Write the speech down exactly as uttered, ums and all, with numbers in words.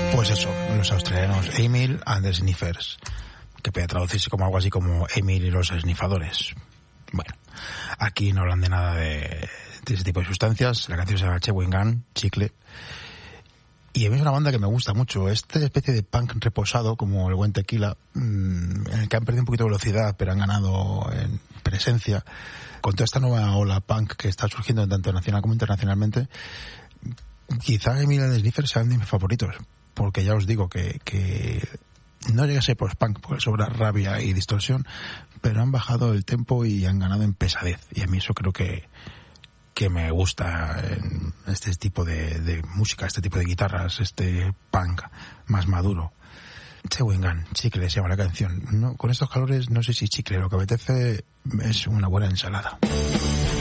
Pues eso, los australianos Emil and the Sniffers, que puede traducirse como algo así como Emil y los esnifadores. Bueno, aquí no hablan de nada de, de ese tipo de sustancias. La canción se llama Chewing Gum, chicle. Y a mí es una banda que me gusta mucho. Esta especie de punk reposado, como el buen Tequila, en el que han perdido un poquito de velocidad, pero han ganado en presencia. Con toda esta nueva ola punk que está surgiendo tanto nacional como internacionalmente, quizá Emil and the Sniffers sean de mis favoritos. Porque ya os digo que, que no llega a ser post-punk, porque sobra rabia y distorsión, pero han bajado el tempo y han ganado en pesadez. Y a mí eso creo que, que me gusta en este tipo de, de música, este tipo de guitarras, este punk más maduro. Chewing Gum, chicle se llama la canción. No, con estos calores no sé si chicle, lo que apetece es una buena ensalada.